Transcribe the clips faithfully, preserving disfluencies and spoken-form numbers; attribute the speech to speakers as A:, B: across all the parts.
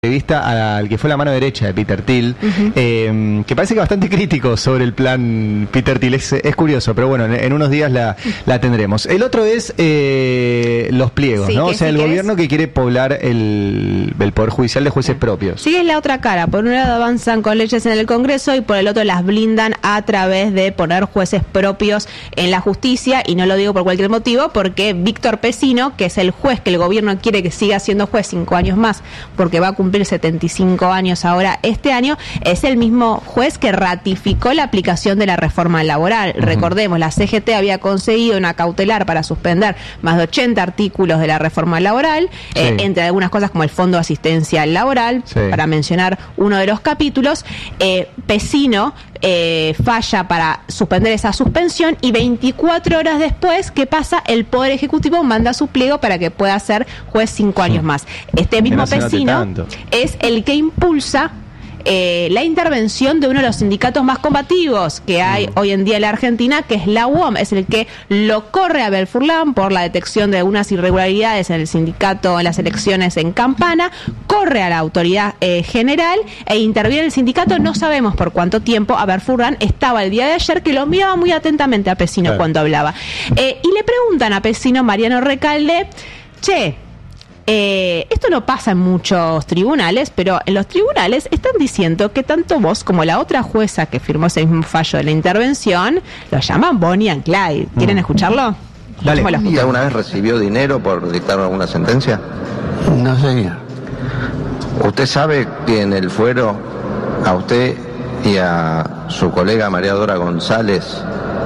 A: Entrevista al que fue la mano derecha de Peter Thiel, uh-huh. eh, que parece que bastante crítico sobre el plan Peter Thiel. Es, es curioso, pero bueno, en, en unos días la, la tendremos. El otro es eh, los pliegos, sí, ¿no? O sea, si el gobierno que quiere poblar el, el Poder Judicial de jueces propios.
B: Sí, es la otra cara. Por un lado avanzan con leyes en el Congreso y por el otro las blindan a través de poner jueces propios en la justicia. Y no lo digo por cualquier motivo, porque Víctor Pecino, que es el juez que el gobierno quiere que siga siendo juez cinco años más, porque va a cumplir setenta y cinco años ahora este año, es el mismo juez que ratificó la aplicación de la reforma laboral. Uh-huh. Recordemos, la C G T había conseguido una cautelar para suspender más de ochenta artículos de la reforma laboral, sí. eh, entre algunas cosas como el Fondo de Asistencia Laboral, sí. para mencionar uno de los capítulos. eh, Pecino eh, falla para suspender esa suspensión y veinticuatro horas después, ¿qué pasa? El Poder Ejecutivo manda su pliego para que pueda ser juez cinco años más. Este mismo Pecino es el que impulsa eh, la intervención de uno de los sindicatos más combativos que hay mm. hoy en día en la Argentina, que es la U O M. Es el que lo corre a Abel Furlan por la detección de algunas irregularidades en el sindicato, en las elecciones en Campana, corre a la autoridad eh, general e interviene el sindicato. No sabemos por cuánto tiempo. Abel Furlan estaba el día de ayer, que lo miraba muy atentamente a Pecino claro. cuando hablaba. Eh, y le preguntan a Pecino, Mariano Recalde, che, Eh, esto no pasa en muchos tribunales, pero en los tribunales están diciendo que tanto vos como la otra jueza que firmó ese mismo fallo de la intervención lo llaman Bonnie and Clyde. ¿Quieren mm. escucharlo?
C: Dale. ¿Y alguna vez recibió dinero por dictar alguna sentencia?
D: No sé.
C: ¿Usted sabe que en el fuero a usted y a su colega María Dora González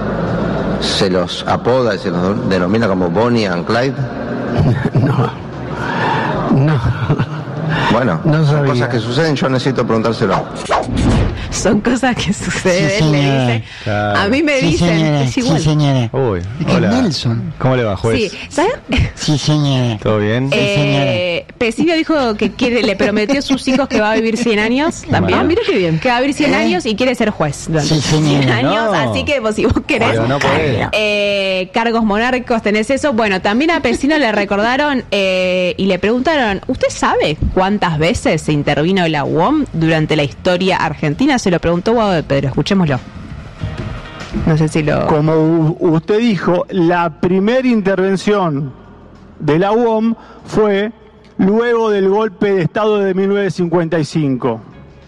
C: se los apoda y se los denomina como Bonnie and Clyde?
D: No. No.
C: Bueno, no son cosas que suceden, yo necesito preguntárselo.
B: Son cosas que suceden,
D: sí,
B: le dice.
A: Claro.
B: A mí me
D: sí,
B: dicen,
D: señora,
B: es igual.
D: Sí, señora.
A: Uy,
D: es que
A: hola.
D: Nelson.
A: ¿Cómo le va, juez?
B: Sí, ¿sabes?
D: Sí, señora.
A: ¿Todo bien?
B: Eh, Pecino dijo que quiere, le prometió a sus hijos que va a vivir cien años también. Ah, mira qué bien. Que va a vivir cien ¿Eh? años y quiere ser juez durante
D: sí,
B: cien años.
A: No.
B: Así que vos, si vos querés,
A: Pero no podés.
B: eh, cargos monárquicos, tenés eso. Bueno, también a Pecino le recordaron eh, y le preguntaron, ¿usted sabe cuántas veces se intervino la U O M durante la historia argentina? Se lo preguntó Guado de Pedro. Escuchémoslo. No sé si lo...
E: Como usted dijo, la primera intervención de la U O M fue luego del golpe de Estado de mil novecientos cincuenta y cinco.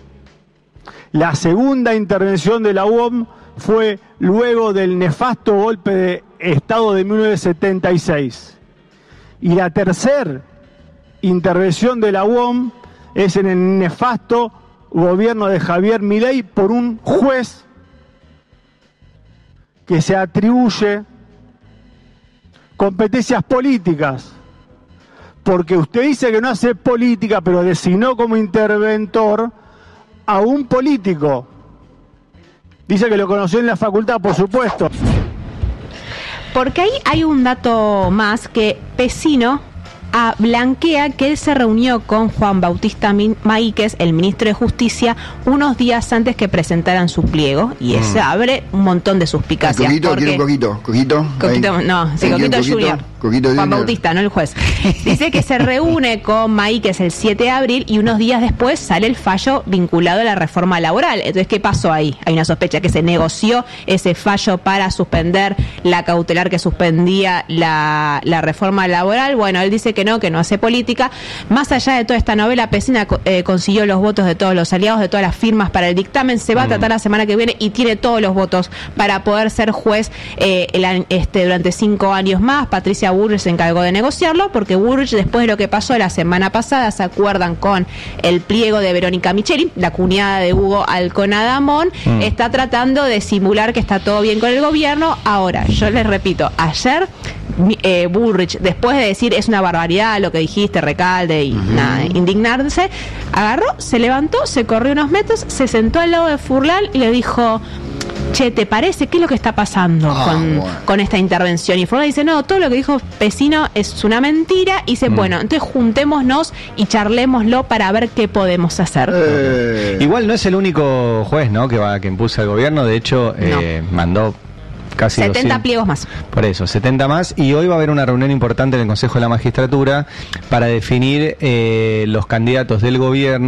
E: La segunda intervención de la U O M fue luego del nefasto golpe de Estado de mil novecientos setenta y seis. Y la tercera intervención de la U O M es en el nefasto gobierno de Javier Milei por un juez que se atribuye competencias políticas, porque usted dice que no hace política, pero designó como interventor a un político. Dice que lo conoció en la facultad, por supuesto.
B: Porque ahí hay un dato más, que Pecino a blanquea que él se reunió con Juan Bautista Maíquez, el ministro de Justicia, unos días antes que presentaran su pliego, y eso mm. abre un montón de suspicacias.
F: Coquito,
B: porque...
F: tiene un coquito, coquito.
B: Coquito no, sí, Coquito Junior.
F: Coquito
B: Juan
F: Junior.
B: Bautista, no el juez. Dice que se reúne con Maíquez el siete de abril y unos días después sale el fallo vinculado a la reforma laboral. Entonces, ¿qué pasó ahí? Hay una sospecha que se negoció ese fallo para suspender la cautelar que suspendía la, la reforma laboral. Bueno, él dice que no, que no hace política. Más allá de toda esta novela, Pecino eh, consiguió los votos de todos los aliados, de todas las firmas para el dictamen. Se va a tratar la semana que viene y tiene todos los votos para poder ser juez eh, el, este, durante cinco años más. Patricia Bullrich se encargó de negociarlo, porque Bullrich, después de lo que pasó la semana pasada, se acuerdan con el pliego de Verónica Micheli, la cuñada de Hugo Alconadamón, mm. está tratando de simular que está todo bien con el gobierno. Ahora, yo les repito, ayer eh, Bullrich, después de decir es una barbaridad lo que dijiste, Recalde, y uh-huh. nada, indignarse, agarró, se levantó, se corrió unos metros, se sentó al lado de Furlan y le dijo: che, ¿te parece? ¿Qué es lo que está pasando ah, con, bueno. con esta intervención? Y Furlan dice, no, todo lo que dijo Pecino es una mentira. Y dice, mm. bueno, entonces juntémonos y charlémoslo para ver qué podemos hacer.
A: Eh. Igual no es el único juez, ¿no?, que va que impulsa el gobierno. De hecho, eh, no. mandó casi
B: setenta
A: doscientos.
B: pliegos más.
A: Por eso, setenta más. Y hoy va a haber una reunión importante en el Consejo de la Magistratura para definir eh, los candidatos del gobierno